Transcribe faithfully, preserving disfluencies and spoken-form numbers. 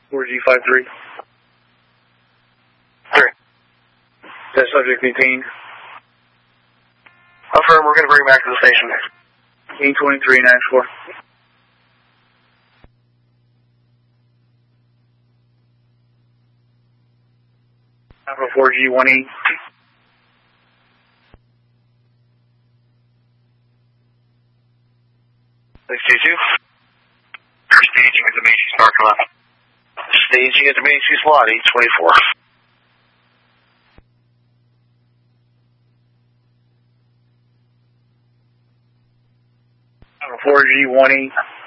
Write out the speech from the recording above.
four G five three. Three. That subject detained. Affirm, we're going to bring him back to the station. eight twenty-three nine four. Alpha four G one eight. six two two. Staging at the Macy's parking lot. Staging at the Macy's lot, eight twenty-four. Alpha four G one eight.